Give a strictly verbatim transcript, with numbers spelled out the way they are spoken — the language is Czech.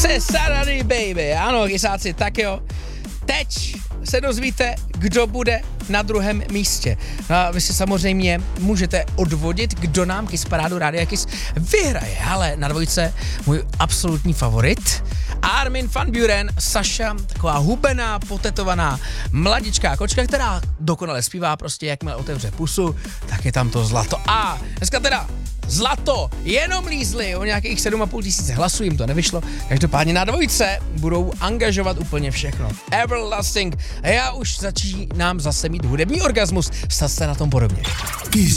Se Sarany Baby, ano, chysáci, tak jo. Teď se dozvíte, kdo bude na druhém místě. No a vy si samozřejmě můžete odvodit, kdo nám Kiss Parádu Rádia Kiss vyhraje, ale na dvojce můj absolutní favorit Armin van Buuren, Saša, taková hubená, potetovaná mladičká kočka, která dokonale zpívá, prostě jakmile otevře pusu, tak je tam to zlato. A dneska teda zlato jenom lízli, o nějakých sedm a půl tisíce hlasů jim to nevyšlo, každopádně na dvojce budou angažovat úplně všechno. Everlasting. A já už začínám zase mít hudební orgasmus, snad jste na tom podobně.